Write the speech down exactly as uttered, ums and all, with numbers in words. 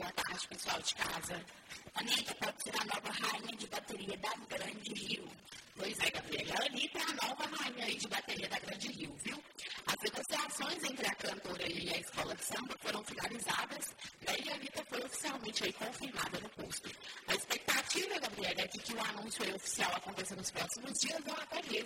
boa tarde, pessoal de casa. Anitta pode ser a nova rainha de bateria da Grande Rio. Pois é, Gabriela, a Anitta é a nova rainha aí de bateria da Grande Rio, viu? As negociações entre a cantora e a escola de samba foram finalizadas, e a Anitta foi oficialmente aí confirmada no posto. A expectativa, Gabriela, é de que o anúncio aí oficial aconteça nos próximos dias ou até mesmo